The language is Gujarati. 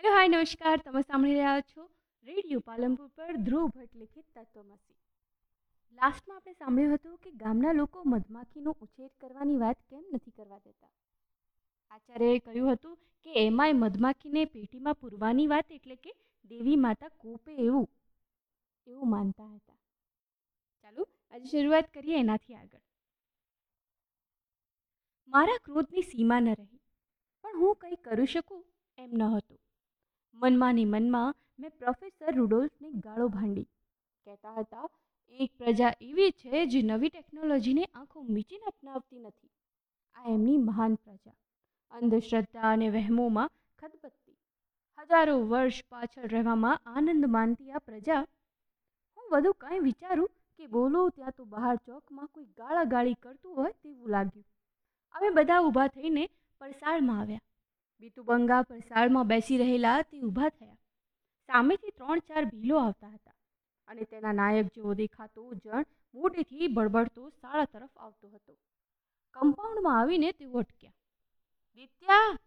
હેલો હાય નમસ્કાર, તમે સાંભળી રહ્યા છો રેડિયો પાલનપુર પર ધ્રુવ ભટ્ટ લિખિત તત્વમસી. લાસ્ટમાં આપણે સાંભળ્યું હતું કે ગામના લોકો મધમાખીનો ઉછેર કરવાની વાત કેમ નથી કરવા દેતા. આચાર્યએ કહ્યું હતું કે એમાંય મધમાખીને પેટીમાં પૂરવાની વાત એટલે કે દેવી માતા કોપે એવું માનતા હતા. ચાલો આજે શરૂઆત કરીએ એનાથી આગળ. મારા ક્રોધની સીમા ન રહી, પણ હું કંઈ કરી શકું એમ ન હતું. મનમાં ને મનમાં મેં પ્રોફેસર રુડોલ્ફને ગાળો ભાંડી. કહેતા હતા, એક પ્રજા એવી છે જે નવી ટેકનોલોજીને આંખો મીચીને અપનાવતી નથી. આ એમની મહાન પ્રજા, અંધશ્રદ્ધા અને વહેમોમાં ખદબદતી, હજારો વર્ષ પાછળ રહેવામાં આનંદ માનતી આ પ્રજા. હું વધુ કંઈ વિચારું કે બોલું ત્યાં તો બહાર ચોકમાં કોઈ ગાળાગાળી કરતું હોય તેવું લાગ્યું. અમે બધા ઊભા થઈને પરસાળમાં આવ્યા. બીતુબંગા પરસાળમાં બેસી રહેલા તે ઊભા થયા. સામેથી 3-4 ભીલો આવતા હતા અને તેના નાયક જેવો દેખાતો જણ મોટેથી બળબડતો શાળા તરફ આવતો હતો. કમ્પાઉન્ડમાં આવીને તેઓ અટક્યા. દિત્યા,